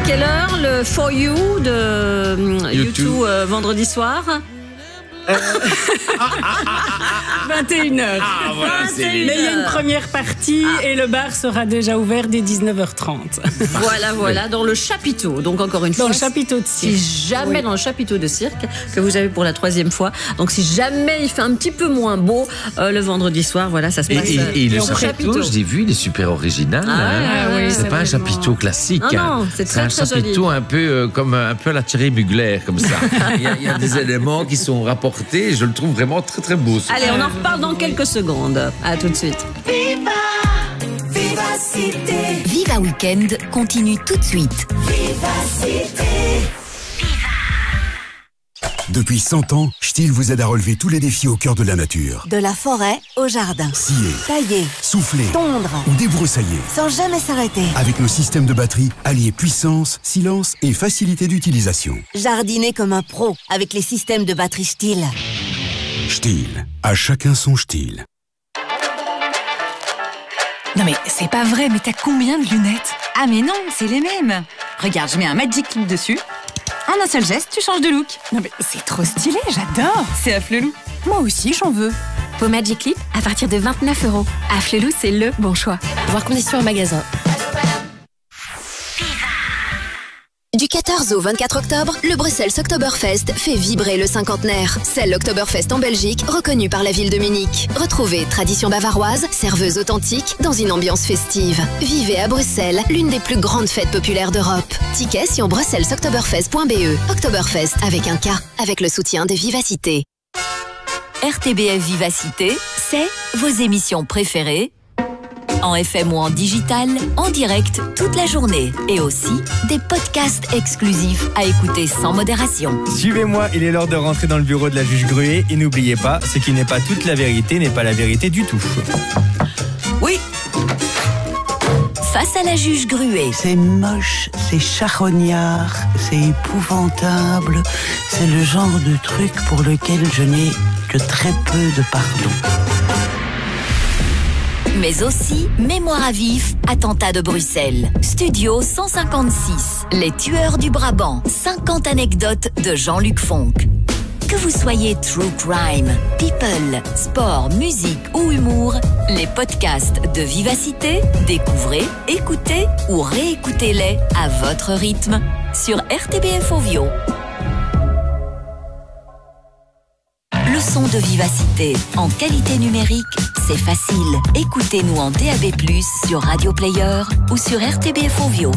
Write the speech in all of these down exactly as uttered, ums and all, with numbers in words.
quelle heure le For You de U deux euh, vendredi soir? Euh... vingt et une heures. Ah, voilà, c'est Mais il y a une première partie ah. et le bar sera déjà ouvert dès dix-neuf heures trente. Voilà, voilà, dans le chapiteau. Donc encore une dans fois, le chapiteau de cirque. Si jamais oui. dans le chapiteau de cirque que vous avez pour la troisième fois. Donc si jamais il fait un petit peu moins beau euh, le vendredi soir, voilà, ça se passe. Et, et, et le chapiteau, chapiteau, je l'ai vu, il est super original. Ah, hein. ah, oui, c'est, c'est pas vraiment... un chapiteau classique. Non, non, c'est, très, c'est un très chapiteau joli. un peu euh, comme un peu à la Thierry Mugler, comme ça. Il y, a, il y a des éléments qui sont rapportés. Je le trouve vraiment très très beau. Allez, on en reparle dans quelques secondes. À tout de suite. Viva, Vivacité. Viva Weekend continue tout de suite. Vivacité. Depuis cent ans, Stihl vous aide à relever tous les défis au cœur de la nature. De la forêt au jardin. Scier, tailler, souffler, tondre ou débroussailler. Sans jamais s'arrêter. Avec nos systèmes de batterie, alliés puissance, silence et facilité d'utilisation. Jardiner comme un pro avec les systèmes de batterie Stihl. Stihl, à chacun son Stihl. Non mais c'est pas vrai, mais t'as combien de lunettes? Ah mais non, c'est les mêmes. Regarde, je mets un Magic Clip dessus. En un seul geste, tu changes de look. Non mais c'est trop stylé, j'adore. C'est Afflelou. Moi aussi, j'en veux. Vos Magic Clip à partir de vingt-neuf euros. Afflelou, c'est le bon choix. Voir conditions en magasin. Du quatorze au vingt-quatre octobre, le Bruxelles Oktoberfest fait vibrer le cinquantenaire. C'est l'Oktoberfest en Belgique, reconnu par la ville de Munich. Retrouvez tradition bavaroise, serveuse authentique, dans une ambiance festive. Vivez à Bruxelles, l'une des plus grandes fêtes populaires d'Europe. Tickets sur bruxelles oktoberfest point b e. Oktoberfest avec un K, avec le soutien de Vivacité. R T B F Vivacité, c'est vos émissions préférées en F M ou en digital, en direct toute la journée. Et aussi des podcasts exclusifs à écouter sans modération. Suivez-moi, il est l'heure de rentrer dans le bureau de la juge Gruet. Et n'oubliez pas, ce qui n'est pas toute la vérité n'est pas la vérité du tout. Oui. Face à la juge Gruet. C'est moche, c'est charognard, c'est épouvantable. C'est le genre de truc pour lequel je n'ai que très peu de pardon. Mais aussi Mémoire à vif, attentat de Bruxelles. Studio cent cinquante-six, Les tueurs du Brabant. cinquante anecdotes de Jean-Luc Fonck. Que vous soyez true crime, people, sport, musique ou humour, les podcasts de Vivacité, découvrez, écoutez ou réécoutez-les à votre rythme sur R T B F Ovio. Le son de Vivacité en qualité numérique, c'est facile. Écoutez-nous en D A B plus, sur Radio Player ou sur R T B F Ovio.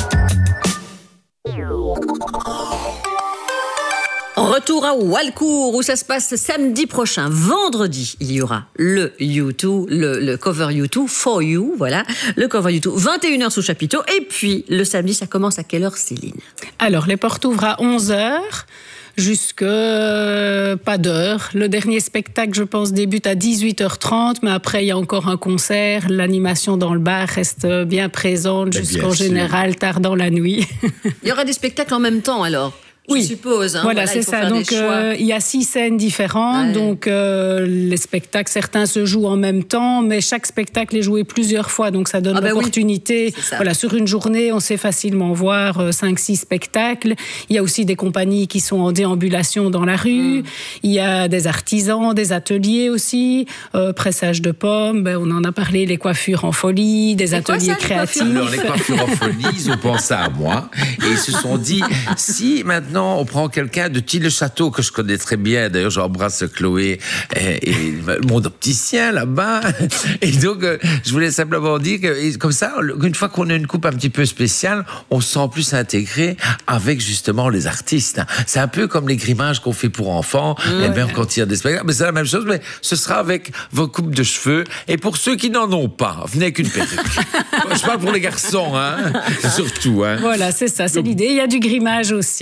Retour à Walcourt où ça se passe samedi prochain. Vendredi, il y aura le U deux, le, le cover U deux, For You, voilà, le cover U deux, vingt et une heures sous chapiteau. Et puis, le samedi, ça commence à quelle heure, Céline? Alors, les portes ouvrent à onze heures. Jusque euh, pas d'heure. Le dernier spectacle, je pense, débute à dix-huit heures trente, mais après, il y a encore un concert. L'animation dans le bar reste bien présente mais jusqu'en général tard dans la nuit. Il y aura des spectacles en même temps, alors? Oui, je suppose. Hein, voilà, voilà, c'est ça. Donc, euh, il y a six scènes différentes. Ouais. Donc, euh, les spectacles, certains se jouent en même temps, mais chaque spectacle est joué plusieurs fois. Donc, ça donne ah ben l'opportunité. Oui, voilà, sur une journée, on sait facilement voir euh, cinq, six spectacles. Il y a aussi des compagnies qui sont en déambulation dans la rue. Mmh. Il y a des artisans, des ateliers aussi, euh, pressage de pommes. Ben, on en a parlé, les coiffures en folie, des c'est ateliers quoi, ça, créatifs. Les Alors, les coiffures en folie, ils ont pensé à moi et ils se sont dit, si maintenant on prend quelqu'un de Tille-le-Château que je connais très bien, d'ailleurs j'embrasse Chloé et, et mon opticien là-bas, et donc euh, je voulais simplement dire que comme ça, une fois qu'on a une coupe un petit peu spéciale, on se sent plus intégré avec justement les artistes. C'est un peu comme les grimages qu'on fait pour enfants, mmh. et même quand il y a des spectacles, mais c'est la même chose, mais ce sera avec vos coupes de cheveux, et pour ceux qui n'en ont pas, venez avec une perruque. Je parle pour les garçons, hein, surtout. Hein. Voilà, c'est ça, c'est donc, l'idée. Il y a du grimage aussi, donc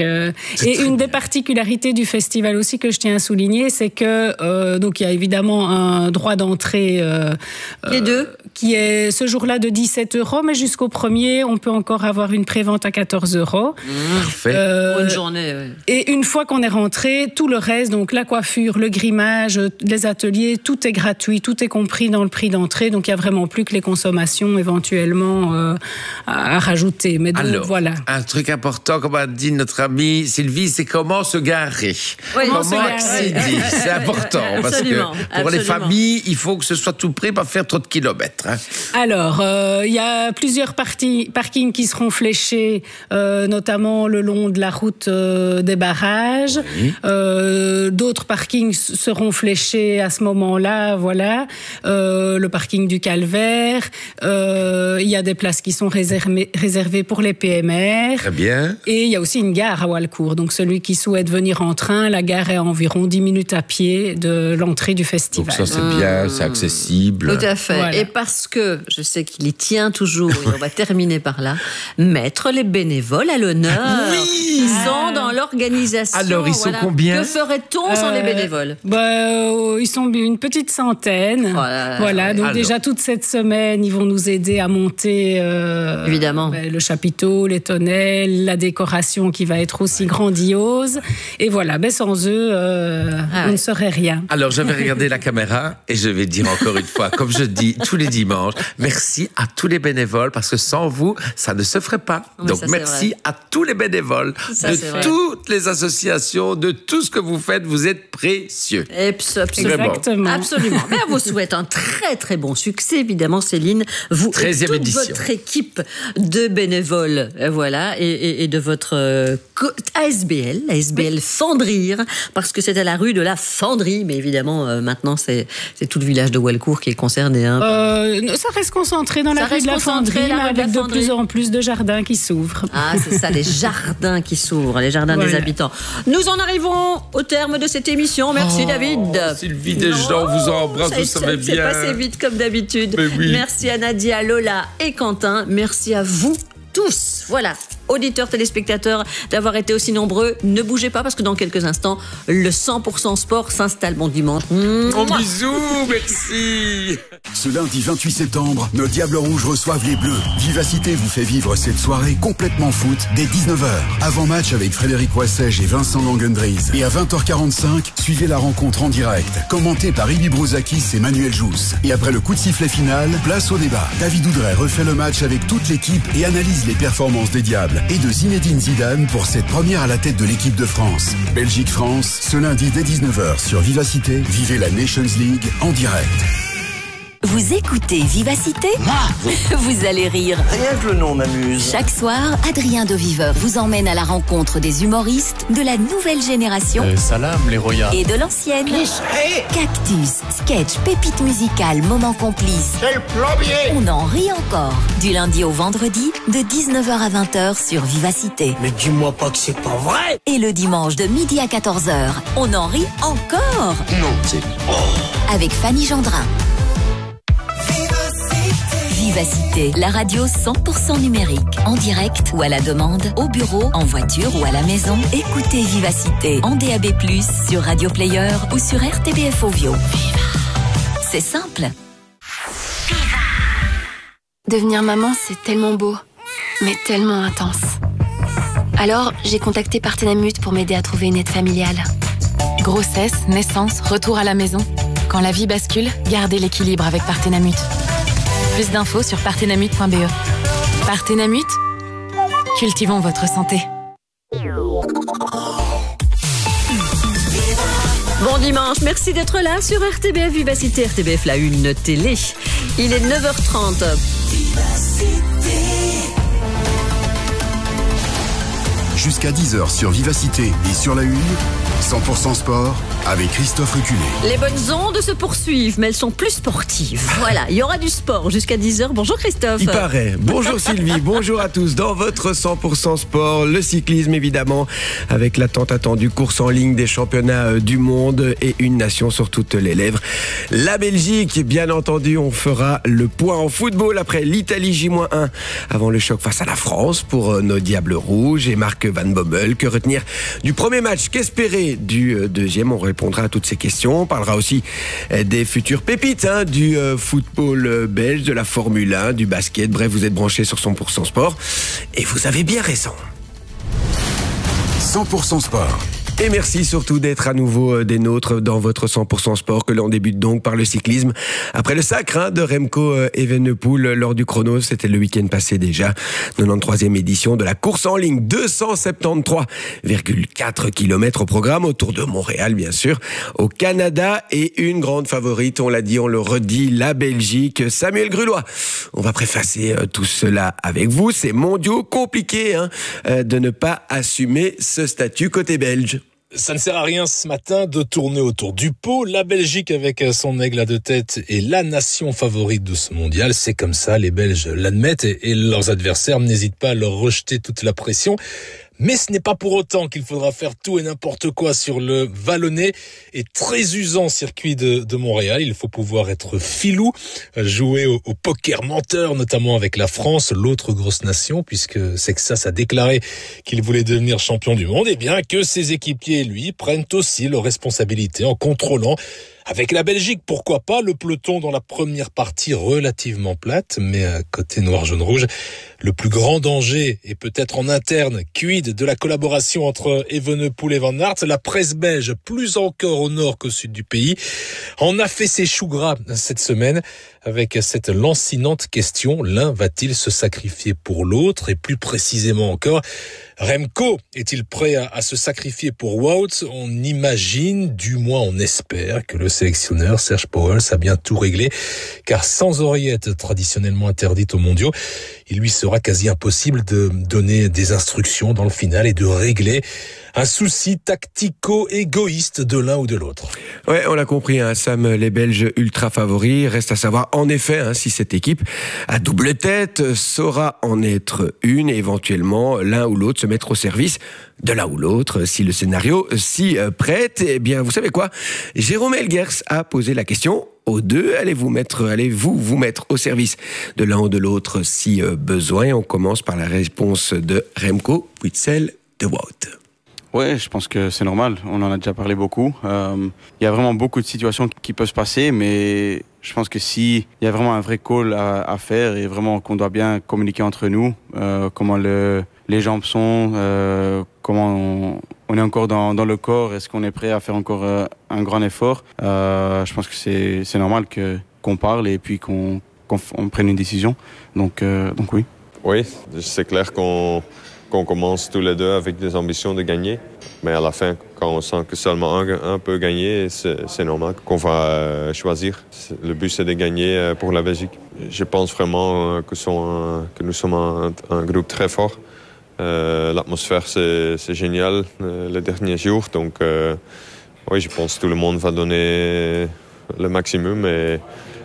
euh, et une des particularités du festival aussi que je tiens à souligner, c'est que euh, donc il y a évidemment un droit d'entrée euh, les deux euh, qui est ce jour-là de dix-sept euros, mais jusqu'au premier, on peut encore avoir une prévente à quatorze euros. Mmh, parfait. Euh, Pour une journée. Ouais. Et une fois qu'on est rentré, tout le reste, donc la coiffure, le grimage, les ateliers, tout est gratuit, tout est compris dans le prix d'entrée. Donc il y a vraiment plus que les consommations éventuellement euh, à, à rajouter. Mais donc, alors, voilà. Un truc important, comme a dit notre amie Sylvie, c'est comment se garer. Oui, comment se accéder. C'est important parce que pour absolument. les familles, il faut que ce soit tout près, pas faire trop de kilomètres. Hein. Alors, il euh, y a plusieurs parties, parkings qui seront fléchés, euh, notamment le long de la route euh, des barrages. Oui. Euh, d'autres parkings seront fléchés à ce moment-là, voilà. Euh, le parking du Calvaire. Il euh, y a des places qui sont réservées, réservées pour les P M R. Très bien. Et il y a aussi une gare à Walcourt. Donc, celui qui souhaite venir en train, la gare est à environ dix minutes à pied de l'entrée du festival. Donc ça, c'est bien, c'est accessible. Tout à fait. Voilà. Et parce que je sais qu'il y tient toujours, et on va terminer par là, mettre les bénévoles à l'honneur. Oui. Ils sont dans l'organisation. Alors, ils sont voilà. combien? Que ferait-on euh, sans les bénévoles? bah, euh, Ils sont une petite centaine. Voilà. voilà. Donc, alors. Déjà, toute cette semaine, ils vont nous aider à monter euh, évidemment bah, le chapiteau, les tonnelles, la décoration qui va être aussi grandiose. Et voilà, bah, sans eux, euh, ah on ouais. ne saurait rien. Alors, je vais regarder la caméra et je vais dire encore une fois, comme je dis tous les dimanches, merci à tous les bénévoles parce que sans vous, ça ne se ferait pas. Oui, donc, ça, merci à tous les bénévoles ça, de toutes les associations, de tout ce que vous faites. Vous êtes précieux. Absolument. Exactement. Absolument. Mais on vous souhaite un très, très bon succès, évidemment, Céline. Vous et toute édition. Votre équipe de bénévoles, voilà, et, et, et de votre euh, A S B L, A S B L oui. Fendrir, parce que c'est à la rue de la Fendrie, mais évidemment, euh, maintenant, c'est, c'est tout le village de Walcourt qui est concerné. Hein. Euh, ça reste concentré dans la ça rue de la Fendrie, la avec de, de plus en plus de jardins qui s'ouvrent. Ah, c'est ça, les jardins qui s'ouvrent, les jardins voilà. des habitants. Nous en arrivons au terme de cette émission. Merci, oh, David. Sylvie Deschamps, vous embrasse, vous savez bien. C'est passé vite comme d'habitude. Oui. Merci à Nadia, Lola et Quentin. Merci à vous tous. Voilà. Auditeurs, téléspectateurs, d'avoir été aussi nombreux. Ne bougez pas parce que dans quelques instants, le cent pour cent sport s'installe. Bon dimanche. Mmh. Bisous, merci. Ce lundi vingt-huit septembre, nos Diables Rouges reçoivent les Bleus. Vivacité vous fait vivre cette soirée complètement foot dès dix-neuf heures. Avant match avec Frédéric Wassège et Vincent Langendries. Et à vingt heures quarante-cinq, suivez la rencontre en direct, commentée par Ibi Brouzakis et Manuel Jousse. Et après le coup de sifflet final, place au débat. David Oudray refait le match avec toute l'équipe et analyse les performances des Diables et de Zinedine Zidane pour cette première à la tête de l'équipe de France. Belgique-France, ce lundi dès dix-neuf heures sur Vivacité, vivez la Nations League en direct. Vous écoutez Vivacité ? Vous allez rire. Rien que le nom m'amuse. Chaque soir, Adrien de Viveur vous emmène à la rencontre des humoristes de la nouvelle génération. Euh, salam, les royas. Et de l'ancienne. Cactus, sketch, pépite musicale, moment complice. C'est le plombier. On en rit encore. Du lundi au vendredi, de dix-neuf heures à vingt heures sur Vivacité. Mais dis-moi pas que c'est pas vrai. Et le dimanche de midi à quatorze heures, on en rit encore. Non, c'est... Oh. Avec Fanny Gendrin. Vivacité, la radio cent pour cent numérique, en direct ou à la demande, au bureau, en voiture ou à la maison. Écoutez Vivacité en D A B plus, sur Radio Player ou sur R T B F Ovio. Viva. C'est simple. Viva. Devenir maman, c'est tellement beau, mais tellement intense. Alors, j'ai contacté Partenamut pour m'aider à trouver une aide familiale. Grossesse, naissance, retour à la maison. Quand la vie bascule, gardez l'équilibre avec Partenamut. Plus d'infos sur partenamut point b e. Partenamut, cultivons votre santé. Bon dimanche, merci d'être là sur R T B F Vivacité, R T B F la une télé. Il est neuf heures trente. Jusqu'à dix heures sur Vivacité et sur la une, cent pour cent sport avec Christophe Reculé. Les bonnes ondes se poursuivent, mais elles sont plus sportives. Voilà, il y aura du sport jusqu'à dix heures. Bonjour Christophe. Il paraît. Bonjour Sylvie, bonjour à tous. Dans votre cent pour cent sport, le cyclisme évidemment, avec la tant attendue course en ligne des championnats du monde et une nation sur toutes les lèvres. La Belgique, bien entendu, on fera le point en football après l'Italie J un avant le choc face à la France pour nos Diables Rouges et Marc Van Bumble. Que retenir du premier match? Qu'espérer du deuxième? On répondra à toutes ces questions. On parlera aussi des futures pépites hein, du football belge, de la Formule un, du basket. Bref, vous êtes branchés sur cent pour cent sport et vous avez bien raison. cent pour cent sport. Et merci surtout d'être à nouveau des nôtres dans votre cent pour cent sport, que l'on débute donc par le cyclisme. Après le sacre hein, de Remco Evenepoel lors du chrono, c'était le week-end passé déjà, quatre-vingt-treizième édition de la course en ligne, deux cent soixante-treize virgule quatre kilomètres au programme, autour de Montréal bien sûr, au Canada, et une grande favorite, on l'a dit, on le redit, la Belgique, Samuel Grulois. On va préfacer tout cela avec vous, c'est mondiaux compliqué hein, de ne pas assumer ce statut côté belge. Ça ne sert à rien ce matin de tourner autour du pot. La Belgique, avec son aigle à deux têtes, est la nation favorite de ce mondial. C'est comme ça, les Belges l'admettent et, et leurs adversaires n'hésitent pas à leur rejeter toute la pression. Mais ce n'est pas pour autant qu'il faudra faire tout et n'importe quoi sur le vallonné et très usant circuit de, de Montréal. Il faut pouvoir être filou, jouer au, au poker menteur, notamment avec la France, l'autre grosse nation, puisque Texas a déclaré qu'il voulait devenir champion du monde, et bien que ses équipiers, lui, prennent aussi leurs responsabilités en contrôlant. Avec la Belgique, pourquoi pas, le peloton dans la première partie relativement plate, mais à côté noir, jaune, rouge, le plus grand danger est peut-être en interne. Quid de la collaboration entre Evenepoel et Van Aert? La presse belge, plus encore au nord qu'au sud du pays, en a fait ses choux gras cette semaine avec cette lancinante question: l'un va-t-il se sacrifier pour l'autre? Et plus précisément encore, Remco est-il prêt à, à se sacrifier pour Wout? On imagine, du moins on espère, que le sélectionneur Serge Pauwels a bien tout réglé, car sans oreillette traditionnellement interdite aux mondiaux, il lui sera quasi impossible de donner des instructions dans le final et de régler un souci tactico-égoïste de l'un ou de l'autre. Ouais, on l'a compris, hein, Sam, les Belges ultra favoris. Reste à savoir, en effet, hein, si cette équipe à double tête saura en être une et éventuellement l'un ou l'autre se mettre au service de l'un ou l'autre. Si le scénario s'y prête, eh bien, vous savez quoi? Jérôme Elgers a posé la question aux deux. Allez-vous mettre, allez-vous vous mettre au service de l'un ou de l'autre si besoin? On commence par la réponse de Remco, puis celle de Wout. Ouais, je pense que c'est normal. On en a déjà parlé beaucoup. Il euh, y a vraiment beaucoup de situations qui peuvent se passer, mais je pense que si il y a vraiment un vrai call à, à faire et vraiment qu'on doit bien communiquer entre nous, euh, comment le, les jambes sont, euh, comment on, on est encore dans, dans le corps, est-ce qu'on est prêt à faire encore euh, un grand effort. Euh, je pense que c'est, c'est normal que, qu'on parle et puis qu'on, qu'on on prenne une décision. Donc, euh, donc oui. Oui, c'est clair qu'on qu'on commence tous les deux avec des ambitions de gagner. Mais à la fin, quand on sent que seulement un, un peut gagner, c'est, c'est normal qu'on va euh, choisir. Le but, c'est de gagner pour la Belgique. Je pense vraiment que, sont, que nous sommes un, un groupe très fort. Euh, l'atmosphère, c'est, c'est génial euh, les derniers jours. Donc, euh, oui, je pense que tout le monde va donner le maximum. Et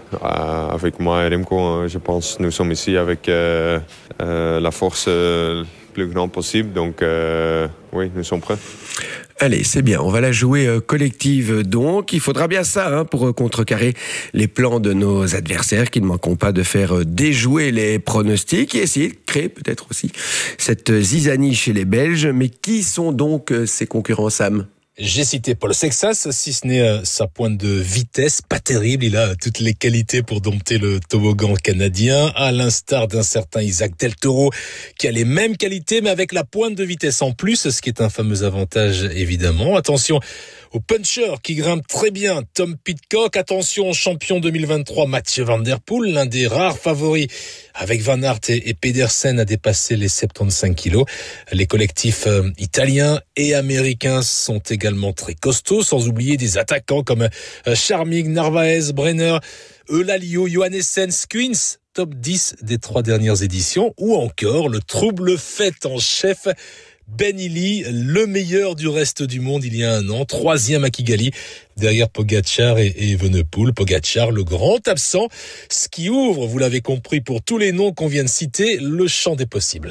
euh, avec moi et Remco, je pense que nous sommes ici avec euh, euh, la force euh, plus grande possible. Donc, euh, oui, nous sommes prêts. Allez, c'est bien, on va la jouer euh, collective donc. Il faudra bien ça hein, pour euh, contrecarrer les plans de nos adversaires qui ne manqueront pas de faire euh, déjouer les pronostics et essayer de créer peut-être aussi cette euh, zizanie chez les Belges. Mais qui sont donc euh, ces concurrents, Sam ? J'ai cité Paul Sexas, si ce n'est euh, sa pointe de vitesse, pas terrible. Il a toutes les qualités pour dompter le toboggan canadien, à l'instar d'un certain Isaac Del Toro, qui a les mêmes qualités, mais avec la pointe de vitesse en plus, ce qui est un fameux avantage, évidemment. Attention au puncher qui grimpe très bien, Tom Pidcock. Attention au champion deux mille vingt-trois, Mathieu Van Der Poel, l'un des rares favoris avec Van Aert et, et Pedersen à dépasser les soixante-quinze kilos. Les collectifs euh, italiens et américains sont également très costauds, sans oublier des attaquants comme euh, Charmig, Narvaez, Brenner, Eulalio, Johannessen, Skuins, top dix des trois dernières éditions, ou encore le trouble fait en chef Ben Illy, le meilleur du reste du monde il y a un an, troisième à Kigali, derrière Pogacar et, et Evenepoel. Pogacar, le grand absent, ce qui ouvre, vous l'avez compris, pour tous les noms qu'on vient de citer, le champ des possibles.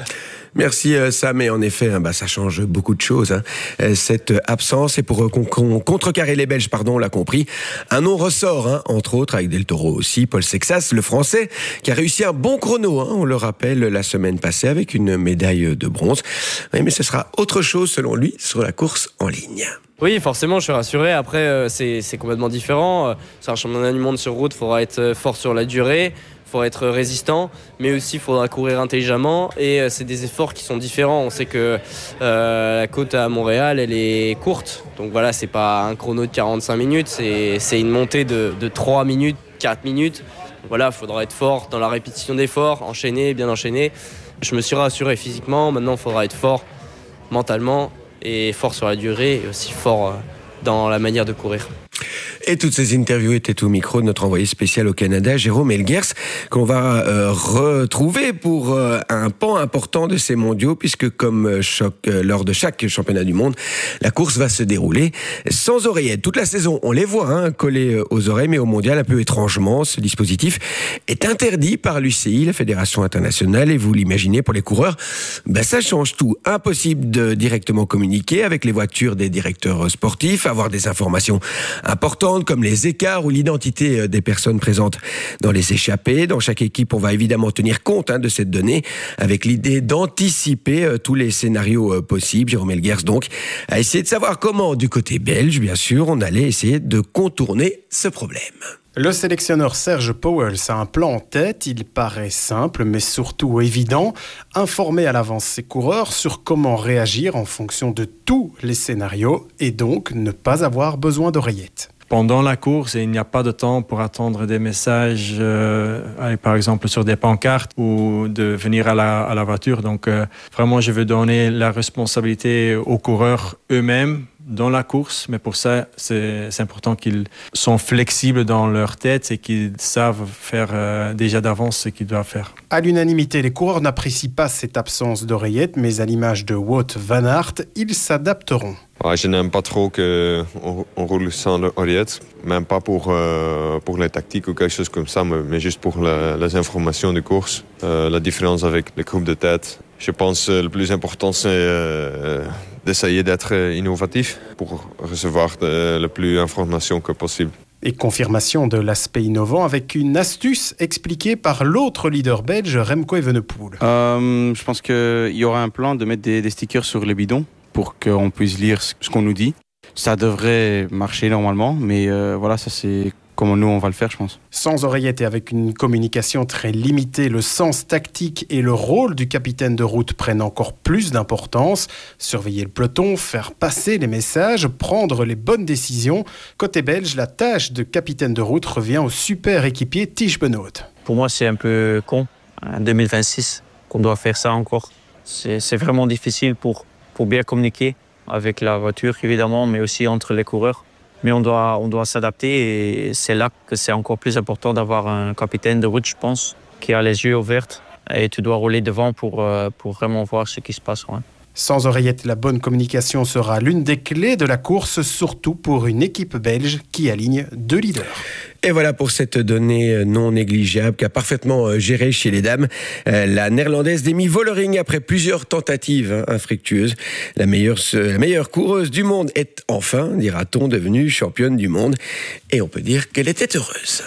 Merci Sam, et en effet, bah, ça change beaucoup de choses, hein, cette absence. Et pour con- con- contrecarrer les Belges, pardon, on l'a compris, un nom ressort, hein, entre autres avec Del Toro aussi, Paul Sexas, le Français, qui a réussi un bon chrono, hein, on le rappelle, la semaine passée avec une médaille de bronze. Oui, mais ce sera autre chose selon lui sur la course en ligne. Oui, forcément, je suis rassuré. Après, euh, c'est, c'est complètement différent. Euh, sur un championnat du monde sur route, il faudra être fort sur la durée. Il faut être résistant, mais aussi il faudra courir intelligemment, et c'est des efforts qui sont différents. On sait que euh, la côte à Montréal, elle est courte, donc voilà, c'est pas un chrono de quarante-cinq minutes, c'est, c'est une montée de, de trois minutes, quatre minutes. Donc voilà, il faudra être fort dans la répétition d'efforts, enchaîner, bien enchaîner. Je me suis rassuré physiquement, maintenant il faudra être fort mentalement et fort sur la durée, et aussi fort dans la manière de courir. Et toutes ces interviews étaient au micro de notre envoyé spécial au Canada, Jérôme Elguers, qu'on va euh, retrouver pour euh, un pan important de ces mondiaux, puisque comme euh, choc, euh, lors de chaque championnat du monde, la course va se dérouler sans oreillettes. Toute la saison, on les voit hein, collés euh, aux oreilles, mais au mondial, un peu étrangement, ce dispositif est interdit par l'U C I, la Fédération internationale, et vous l'imaginez, pour les coureurs, ben, ça change tout. Impossible de directement communiquer avec les voitures des directeurs sportifs, avoir des informations importantes, comme les écarts ou l'identité des personnes présentes dans les échappées. Dans chaque équipe, on va évidemment tenir compte hein, de cette donnée, avec l'idée d'anticiper euh, tous les scénarios euh, possibles. Jérôme Elguers, donc, a essayé de savoir comment, du côté belge, bien sûr, on allait essayer de contourner ce problème. Le sélectionneur Serge Pauwels a un plan en tête, il paraît simple mais surtout évident, informer à l'avance ses coureurs sur comment réagir en fonction de tous les scénarios et donc ne pas avoir besoin d'oreillettes. Pendant la course, il n'y a pas de temps pour attendre des messages, euh, par exemple sur des pancartes, ou de venir à la, à la voiture. Donc euh, vraiment, je veux donner la responsabilité aux coureurs eux-mêmes dans la course, mais pour ça, c'est, c'est important qu'ils sont flexibles dans leur tête et qu'ils savent faire euh, déjà d'avance ce qu'ils doivent faire. À l'unanimité, les coureurs n'apprécient pas cette absence d'oreillettes, mais à l'image de Wout van Aert, ils s'adapteront. Ouais, je n'aime pas trop qu'on on roule sans oreillettes, même pas pour, euh, pour les tactiques ou quelque chose comme ça, mais, mais juste pour la, les informations de course. Euh, la différence avec les groupes de tête, je pense que le plus important, c'est euh, d'essayer d'être innovatif pour recevoir de, le plus d'informations que possible. Et confirmation de l'aspect innovant avec une astuce expliquée par l'autre leader belge, Remco Evenepoel. Euh, je pense qu'il y aura un plan de mettre des, des stickers sur les bidons pour qu'on puisse lire ce qu'on nous dit. Ça devrait marcher normalement, mais euh, voilà, ça c'est comment nous on va le faire, je pense. Sans oreillette et avec une communication très limitée, le sens tactique et le rôle du capitaine de route prennent encore plus d'importance. Surveiller le peloton, faire passer les messages, prendre les bonnes décisions. Côté belge, la tâche de capitaine de route revient au super équipier Tige Benoît. Pour moi, c'est un peu con, en deux mille vingt-six, qu'on doit faire ça encore. C'est, c'est vraiment difficile pour, pour bien communiquer avec la voiture, évidemment, mais aussi entre les coureurs. Mais on doit, on doit s'adapter, et c'est là que c'est encore plus important d'avoir un capitaine de route, je pense, qui a les yeux ouverts, et tu dois rouler devant pour, pour vraiment voir ce qui se passe. Ouais. Sans oreillette, la bonne communication sera l'une des clés de la course, surtout pour une équipe belge qui aligne deux leaders. Et voilà pour cette donnée non négligeable qu'a parfaitement gérée chez les dames la néerlandaise Demi Vollering après plusieurs tentatives infructueuses. La meilleure, la meilleure coureuse du monde est enfin, dira-t-on, devenue championne du monde. Et on peut dire qu'elle était heureuse.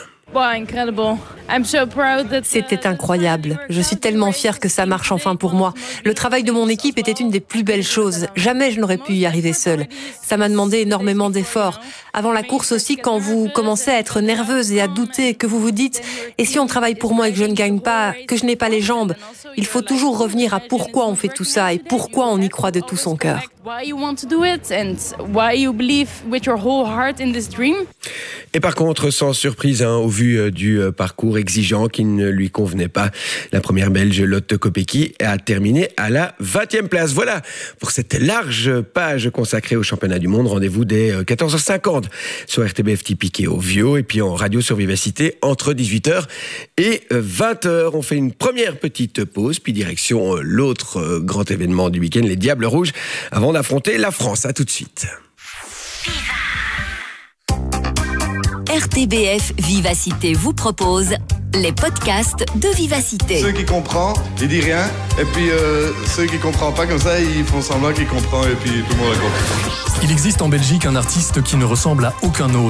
C'était incroyable. Je suis tellement fière que ça marche enfin pour moi. Le travail de mon équipe était une des plus belles choses. Jamais je n'aurais pu y arriver seule. Ça m'a demandé énormément d'efforts. Avant la course aussi, quand vous commencez à être nerveuse et à douter, que vous vous dites « et si on travaille pour moi et que je ne gagne pas, que je n'ai pas les jambes ?» Il faut toujours revenir à pourquoi on fait tout ça et pourquoi on y croit de tout son cœur. Et par contre, sans surprise, hein, au vu du parcours exigeant qui ne lui convenait pas, la première Belge Lotte Kopecky a terminé à la vingtième place. Voilà pour cette large page consacrée au championnat du monde. Rendez-vous dès quatorze heures cinquante sur R T B F Typique et au Vio, et puis en radio sur Vivacité entre dix-huit heures et vingt heures. On fait une première petite pause, puis direction l'autre grand événement du week-end, les Diables Rouges, avant d'affronter la France. À tout de suite. R T B F Vivacité vous propose les podcasts de Vivacité. Ceux qui comprennent, ils disent rien. Et puis euh, ceux qui ne comprennent pas comme ça, ils font semblant qu'ils comprennent et puis tout le monde a compris. Il existe en Belgique un artiste qui ne ressemble à aucun autre.